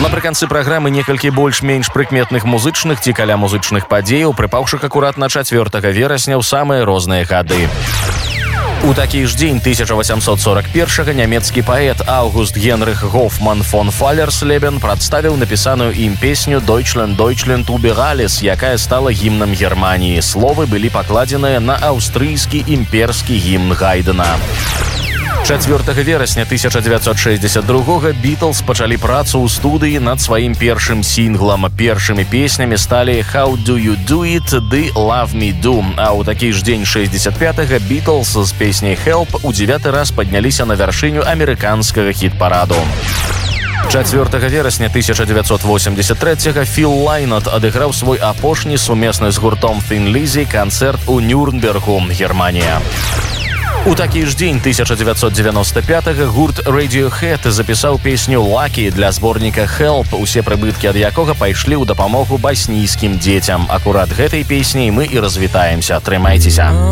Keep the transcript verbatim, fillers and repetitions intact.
Напрыканцы праграмы некалькі больш-менш прыкметных музычных ці каля музычных падзеяў, прыпаўшых акуратна чацвёртага верасня ў самыя розныя гады. У такі ж дзень тысяча васямсот сорок першага нямецкі паэт Аўгуст Генрых Гофман фон Фалерслебен прадставіў напісаную ім песню «Deutschland, Deutschland über alles», якая стала гімнам Германіі. Словы былі пакладзеныя на аўстрыйскі імперскі гімн Гайдена. чацвёртага верасня тысяча дзевяцьсот шэсцьдзесят другога Бітлз пачалі працу ў студыі над сваім першым сінглам. Першымі песнямі сталі «How do you do it» ды «Love me do». А ў такі ж дзень шэсцьдзесят пятага Бітлз з песняй «Help» у дзевяты раз падняліся на вяршыню амерыканскага хіт-параду. чацвёртага верасня тысяча дзевяцьсот восемьдесят трэцяга Філ Лайнот адыграў свой апошні сумесны з гуртом Thin Lizzy канцэрт у Нюрнбергу, Германія. У такі ж дзень тысяча дзевяцьсот девяносто пятага гурт Radiohead запісаў песню «Lucky» для зборніка «Help», усе прыбыткі ад якога пайшлі ў дапамогу баснійскім дзецям. Акурат гэтай песняй мы і развітаемся. Трымайцеся.